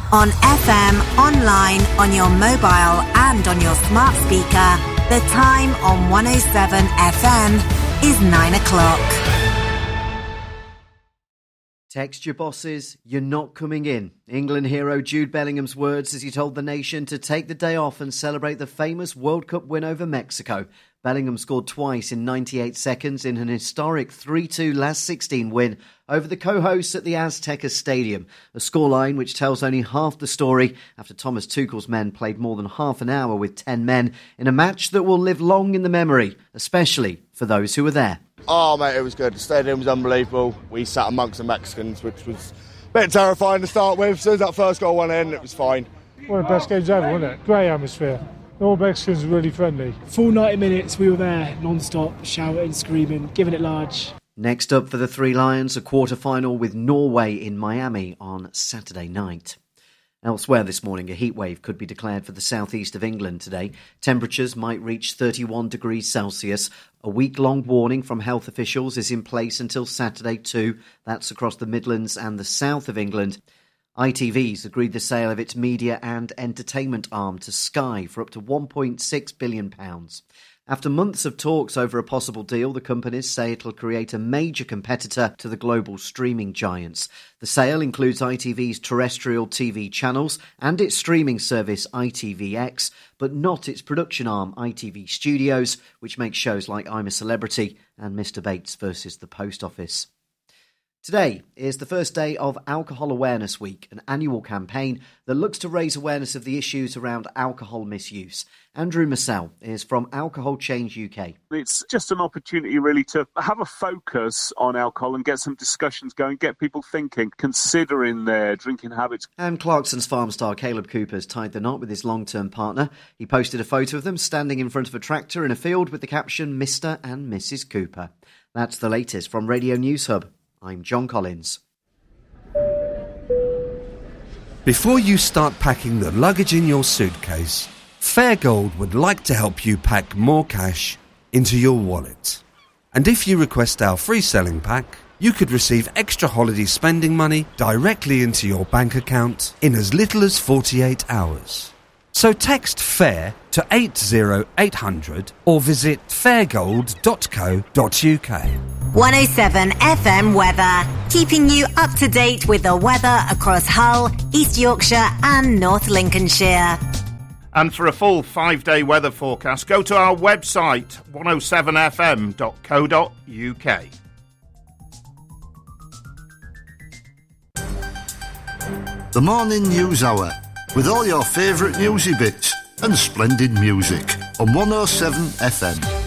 On FM, online, on your mobile and on your smart speaker, the time on 107 FM is 9 o'clock. Text your bosses, you're not coming in. England hero Jude Bellingham's words as he told the nation to take the day off and celebrate the famous World Cup win over Mexico. Bellingham scored twice in 98 seconds in an historic 3-2 last 16 win over the co-hosts at the Azteca Stadium. A scoreline which tells only half the story after Thomas Tuchel's men played more than half an hour with 10 men in a match that will live long in the memory, especially for those who were there. Oh, mate, it was good. The stadium was unbelievable. We sat amongst the Mexicans, which was a bit terrifying to start with. As soon as that first goal went in, it was fine. One of the best games ever, wasn't it? Great atmosphere. All Mexicans were really friendly. Full 90 minutes, we were there, non-stop, shouting, screaming, giving it large. Next up for the Three Lions, a quarter-final with Norway in Miami on Saturday night. Elsewhere this morning, a heatwave could be declared for the southeast of England today. Temperatures might reach 31 degrees Celsius. A week-long warning from health officials is in place until Saturday too. That's across the Midlands and the south of England. ITV's agreed the sale of its media and entertainment arm to Sky for up to £1.6 billion. After months of talks over a possible deal, the companies say it'll create a major competitor to the global streaming giants. The sale includes ITV's terrestrial TV channels and its streaming service ITVX, but not its production arm ITV Studios, which makes shows like I'm a Celebrity and Mr. Bates versus the Post Office. Today is the first day of Alcohol Awareness Week, an annual campaign that looks to raise awareness of the issues around alcohol misuse. Andrew Massell is from Alcohol Change UK. It's just an opportunity really to have a focus on alcohol and get some discussions going, get people thinking, considering their drinking habits. And Clarkson's farm star Caleb Cooper's tied the knot with his long-term partner. He posted a photo of them standing in front of a tractor in a field with the caption Mr. and Mrs. Cooper. That's the latest from Radio News Hub. I'm John Collins. Before you start packing the luggage in your suitcase, Fairgold would like to help you pack more cash into your wallet. And if you request our free selling pack, you could receive extra holiday spending money directly into your bank account in as little as 48 hours. So text FAIR to 80800 or visit fairgold.co.uk. 107 FM weather, keeping you up to date with the weather across Hull, East Yorkshire and North Lincolnshire. And for a full 5-day weather forecast, go to our website 107fm.co.uk. The Morning News Hour, with all your favourite newsy bits and splendid music on 107 FM.